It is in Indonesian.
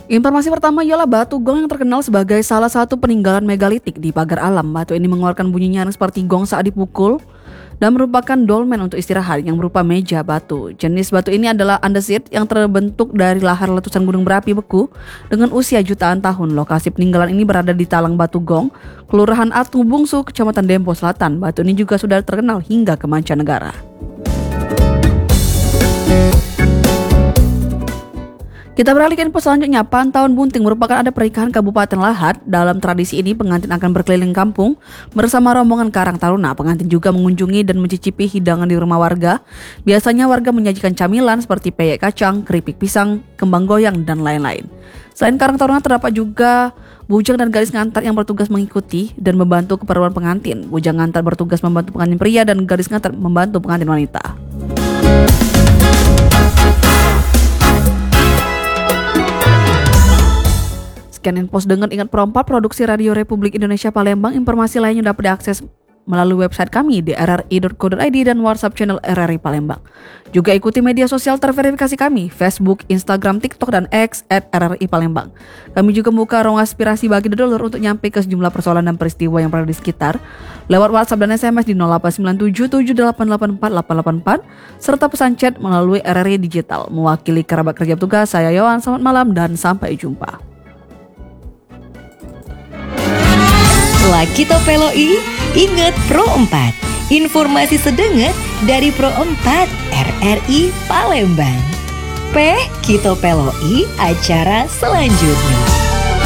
Informasi pertama ialah batu gong yang terkenal sebagai salah satu peninggalan megalitik di pagar alam. Batu ini mengeluarkan bunyi nyaring seperti gong saat dipukul dan merupakan dolmen untuk istirahat yang berupa meja batu. Jenis batu ini adalah andesit yang terbentuk dari lahar letusan gunung berapi beku dengan usia jutaan tahun. Lokasi peninggalan ini berada di Talang Batu Gong, Kelurahan Atu Bungsu, Kecamatan Dempo Selatan. Batu ini juga sudah terkenal hingga ke mancanegara. Kita beralih ke info selanjutnya. Pantauan Bunting merupakan ada pernikahan Kabupaten Lahat. Dalam tradisi ini, pengantin akan berkeliling kampung bersama rombongan Karang Taruna. Pengantin juga mengunjungi dan mencicipi hidangan di rumah warga. Biasanya warga menyajikan camilan seperti peyek kacang, keripik pisang, kembang goyang, dan lain-lain. Selain Karang Taruna, terdapat juga bujang dan gadis ngantar yang bertugas mengikuti dan membantu keperluan pengantin. Bujang ngantar bertugas membantu pengantin pria dan gadis ngantar membantu pengantin wanita. Sekian info dengan Ingat Pro 4 Produksi Radio Republik Indonesia Palembang. Informasi lainnya dapat diakses melalui website kami di rri.co.id dan WhatsApp channel RRI Palembang. Juga ikuti media sosial terverifikasi kami, Facebook, Instagram, TikTok, dan X @RRI Palembang. Kami juga membuka ruang aspirasi bagi dulur untuk nyampe ke sejumlah persoalan dan peristiwa yang berada di sekitar lewat WhatsApp dan SMS di 089778884884 serta pesan chat melalui RRI Digital. Mewakili kerabat kerja petugas, saya Yohan. Selamat malam dan sampai jumpa. Lagi Topeloi, ingat Pro 4. Informasi sedenget dari Pro 4 RRI Palembang. Kita Peloi acara selanjutnya.